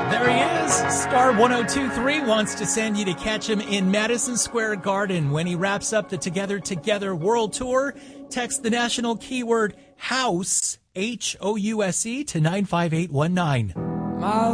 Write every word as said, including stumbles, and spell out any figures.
There he is. Star one oh two point three wants to send you to catch him in Madison Square Garden when he wraps up the Together Together World Tour. Text the national keyword HOUSE, H O U S E, to nine five eight one nine.